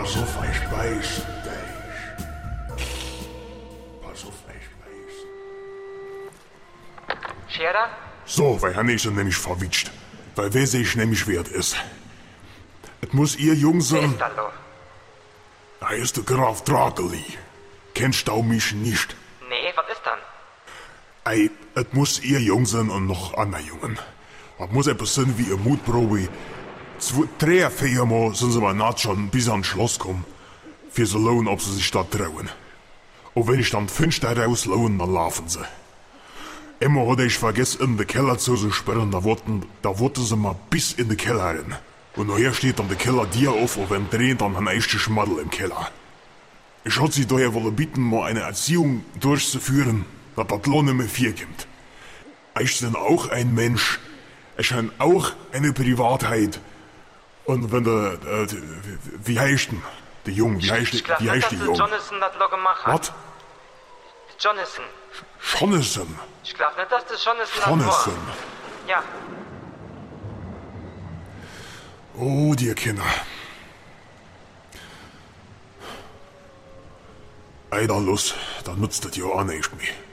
Pass auf, ich weiß dich. Pass auf, ich weiß. Scherer? So, weil Herr ist nämlich verwitscht. Weil wer sich nämlich wert ist. Es muss ihr Jung Wer sein. ist da lo? Da ist der Graf Drakeli. Kennst du mich nicht? Nee, was ist dann? Ey, es muss ihr Jung sein und noch andere Jungen. Es muss etwas sein wie ihr Mutprobe. 3, 4 Mal sind sie mal naht schon bis ans Schloss kommen. Für so lohnen, ob sie sich da trauen. Und wenn ich dann 5 da rauslohnen, dann laufen sie. Immer hatte ich vergessen, in den Keller zu sperren, da wollten sie mal bis in den Keller rein. Und nachher steht dann der Keller dir auf und wenn dreht dann ein echter Schmaddel im Keller. Ich hatte sie daher wollen bitten, mal eine Erziehung durchzuführen, dass das Lohn nicht mehr 4 kommt. Ich bin auch ein Mensch. Ich habe auch eine Privatheit. Und wenn der, wie heißt denn? Der Jung, wie heißt Ich glaube der nicht, dass Jung? Jonathan das lo gemacht hat. Was? Jonathan. Jonathan. Ich glaube nicht, dass das Jonathan das Jonathan. war. Ja. Oh, die Kinder. Eider los, dann nutzt das ja auch nicht mehr.